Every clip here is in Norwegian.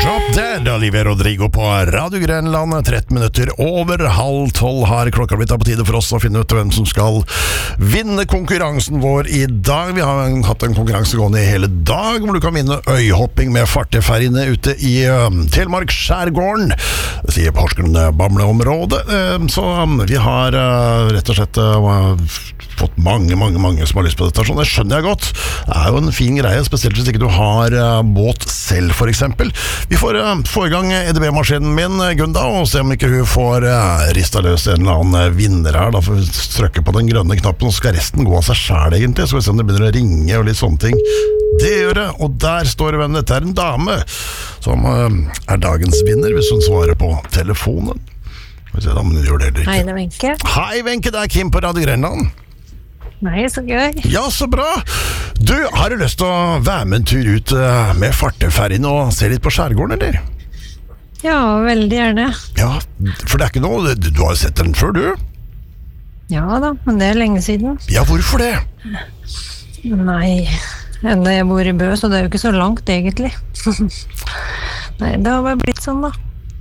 Drop Dead, Olivia Rodrigo på Radio Grenland. 13 minutter over 11:30 har klokka blitt. På tide for oss å finne ut hvem som skal vinne konkurransen vår i dag. Vi har hatt en konkurranse gående i hele dag, hvor du kan vinne øyhopping med fartøyferjene ute i Telemark skjærgården, sier Porsgrunn Bamble-området. Så vi har rett og slett fått mange som har lyst på dette. Sånn, det skjønner jeg godt. Det er jo en fin greie, spesielt hvis ikke du har båt selv, for eksempel. Vi får få i gang EDB-maskinen min, Gunda, og se om ikke hun får rista løs en eller annen vinner her. Da får vi trykke på den grønne knappen, og så skal resten gå av seg selv egentlig. Så vi ser om det begynner å ringe og litt sånne ting. Det gjør det, og der står det hvem. Dette er en dame som er dagens vinner, hvis hun svarer på telefonen. Vi ser om hun gjør det eller ikke. Hei, det er Wenche. Hei, Wenche, det er Kim på Radio Grenland. Nei, så gøy. Ja, så bra. Du, har du lyst til å være med en tur ut med fartøyferjen og se litt på skjærgården, eller? Ja, veldig gjerne. Ja, for det er ikke noe, du har jo sett den før, du? Ja da, men det er lenge siden. Ja, hvorfor det? Nei, enda jeg bor i Bø, så det er jo ikke så langt egentlig. Nei, det har bare blitt sånn da.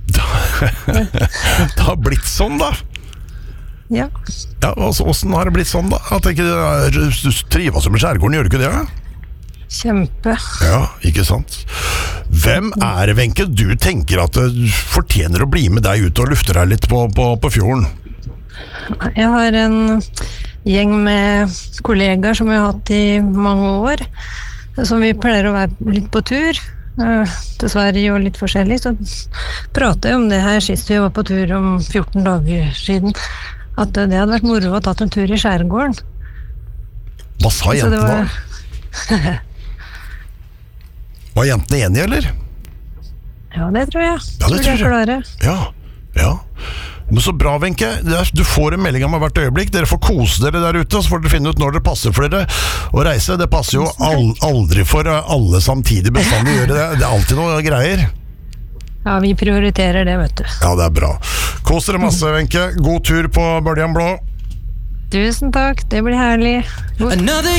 Det har blitt sånn da? Ja. Ja, hvordan har det blitt sånn da? At du trives med skjærgården, gjør du ikke det? Kjempe. Ja, ikke sant? Hvem er det, Wenche, du tenker at du fortjener å bli med deg ut og lufte deg litt på fjorden? Jeg har en gjeng med kollegaer som jeg har hatt i mange år, som vi pleier å være litt på tur, til Sverige og litt forskjellig, så pratet jeg om det her sist vi var på tur om 14 dager siden, at det hadde vært moro å ha tatt en tur i skjærgården. Hva sa jentene da? Var jentene enige, eller? Ja, det tror jeg. Ja, det tror jeg. Ja. Men så bra, Wenche. Du får en melding om hvert øyeblikk. Dere får kose dere der ute, så får dere finne ut når det passer for dere å reise. Det passer jo aldri for alle samtidig bestandig gjøre det. Det er alltid noe greier. Ja, vi prioriterer det, vet du. Ja, det er bra. Kos dere masse, Wenche. God tur på Bøljan Blå. Tusen takk, det blir herlig.